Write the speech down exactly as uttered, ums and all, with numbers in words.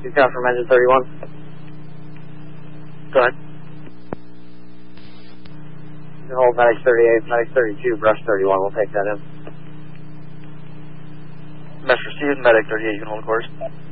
two count from engine thirty-one. Go ahead. You can hold medic thirty-eight, medic thirty-two, brush thirty-one. We'll take that in. Mesh received, medic thirty-eight, you can hold course.